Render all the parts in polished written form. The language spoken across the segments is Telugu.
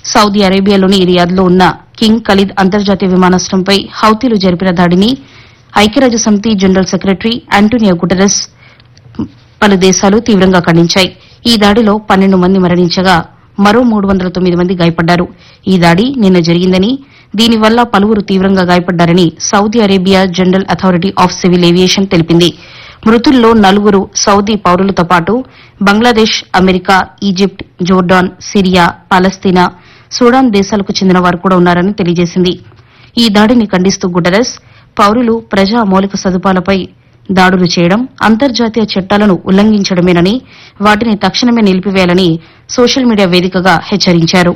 సౌదీ అరేబియాలోని రియాద్లో ఉన్న కింగ్ ఖలీద్ అంతర్జాతీయ విమానాశ్రయంపై హౌతీలు జరిపిన దాడిని ఐక్యరాజ్యసమితి జనరల్ సెక్రటరీ ఆంటోనియో గుటెరస్ పలు దేశాలు తీవ్రంగా ఖండించాయి. ఈ దాడిలో 12 మంది మరణించగా మరో 309 మంది గాయపడ్డారు. ఈ దాడి నిన్న జరిగిందని, దీనివల్ల పలువురు తీవ్రంగా గాయపడ్డారని Saudi Arabia general authority of civil aviation తెలిపింది. మృతుల్లో 4 సౌదీ పౌరులతో పాటు Bangladesh, America, Egypt, Jordan, Syria, పాలస్తీనా, సూడాన్ దేశాలకు చెందిన వారు కూడా ఉన్నారని తెలియజేసింది. ఈ దాడిని ఖండిస్తూ గుటెరస్ పౌరులు ప్రజా మౌలిక సదుపాయాలపై దాడులు చేయడం అంతర్జాతీయ చట్టాలను ఉల్లంఘించడమేనని, వాటిని తక్షణమే నిలిపివేయాలని సోషల్ మీడియా వేదికగా హెచ్చరించారు.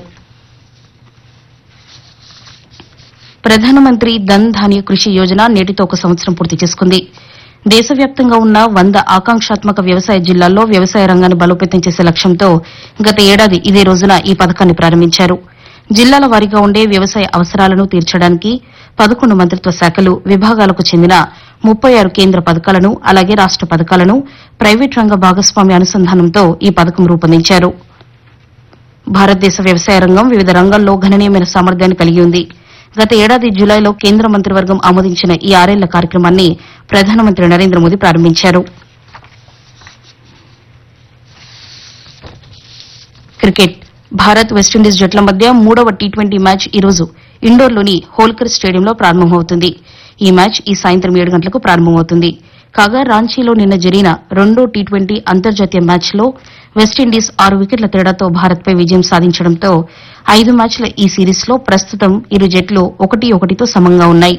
ప్రధానమంత్రి ధన్ ధాన్య కృషి యోజన నేటితో 1 సంవత్సరం పూర్తి చేసుకుంది. దేశవ్యాప్తంగా ఉన్న 100 ఆకాంక్షాత్మక వ్యవసాయ జిల్లాల్లో వ్యవసాయ రంగాన్ని బలోపేతం చేసే లక్ష్యంతో గత ఏడాది ఇదే రోజున ఈ పథకాన్ని ప్రారంభించారు. జిల్లాల వారీగా ఉండే వ్యవసాయ అవసరాలను తీర్చడానికి 11 మంత్రిత్వ శాఖలు, విభాగాలకు చెందిన 36 కేంద్ర పథకాలను, అలాగే రాష్ట పథకాలను ప్రైవేట్ రంగ భాగస్వామ్య అనుసంధానంతో ఈ పథకం రూపొందించారు. భారతదేశ వ్యవసాయ రంగం వివిధ రంగాల్లో గణనీయమైన సామర్థ్యాన్ని కలిగి ఉంది. గత ఏడాది జులైలో కేంద్ర మంత్రివర్గం ఆమోదించిన ఈ 6 ఏళ్ల కార్యక్రమాన్ని ప్రధానమంత్రి నరేంద్ర మోదీ ప్రారంభించారు. క్రికెట్ భారత్ వెస్టిండీస్ జట్ల మధ్య 3వ టీ20 మ్యాచ్ ఈ రోజు ఇండోర్లోని హోల్కర్ స్టేడియంలో ప్రారంభమవుతుంది. ఈ మ్యాచ్ ఈ సాయంత్రం 7 గంటలకు ప్రారంభమవుతుంది. కాగా రాంచీలో నిన్న జరిగిన 2వ టీ20 అంతర్జాతీయ మ్యాచ్లో వెస్టిండీస్ 6 వికెట్ల తేడాతో భారత్పై విజయం సాధించడంతో 5 మ్యాచ్ల ఈ సిరీస్లో ప్రస్తుతం ఇరు జట్లు 1-1తో సమంగా ఉన్నాయి.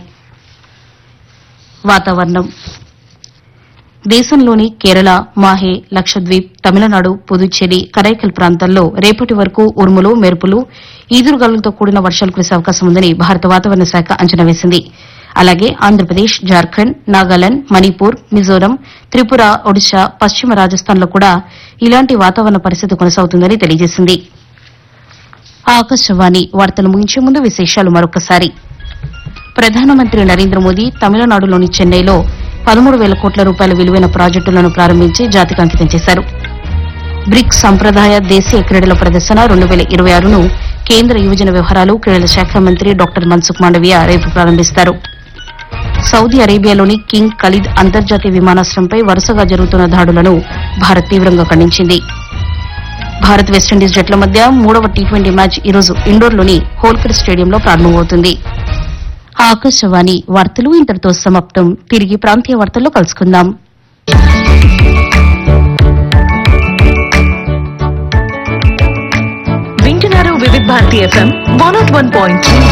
వాతావరణం దేశంలోని కేరళ, మాహే, లక్షద్వీప్, తమిళనాడు, పుదుచ్చేరి, కరైకల్ ప్రాంతాల్లో రేపటి వరకు ఉరుములు, మెరుపులు, ఈదురుగాలులతో కూడిన వర్షాలు కురిసే అవకాశం ఉందని భారత వాతావరణ శాఖ అంచనా వేసింది. అలాగే ఆంధ్రప్రదేశ్, జార్ఖండ్, నాగాలాండ్, మణిపూర్, మిజోరం, త్రిపుర, ఒడిశా, పశ్చిమ రాజస్థాన్లో కూడా ఇలాంటి వాతావరణ పరిస్థితి కొనసాగుతుందని తెలియజేసింది. ఆకాశవాణి వార్తలు ముగించే ముందు విశేషాలు మరొకసారి. ప్రధానమంత్రి నరేంద్ర మోదీ తమిళనాడులోని చెన్నైలో 13,000 కోట్ల రూపాయల విలువైన ప్రాజెక్టులను ప్రారంభించి జాతికి అంకితం చేశారు. బ్రిక్స్ సంప్రదాయ దేశీయ క్రీడల ప్రదర్శన 2026ను కేంద్ర యువజన వ్యవహారాలు, క్రీడల శాఖ మంత్రి డాక్టర్ మన్సుఖ్ మాండవీయ రేపు ప్రారంభిస్తారు. సౌదీ అరేబియాలోని కింగ్ ఖలీద్ అంతర్జాతీయ విమానాశ్రయంపై వరుసగా జరుగుతున్న దాడులను భారత్ తీవ్రంగా ఖండించింది. భారత్ వెస్టిండీస్ జట్ల మధ్య 3వ టీ20 మ్యాచ్ ఈరోజు ఇండోర్లోని హోల్కర్ స్టేడియంలో ప్రారంభమవుతుంది. ఆకాశవాణి వార్తలు ఇంతటితో సమాప్తం. తిరిగి ప్రాంతీయ వార్తల్లో కలుసుకుందాం. వింటున్నారు వివిధ భారతి FM 101.3.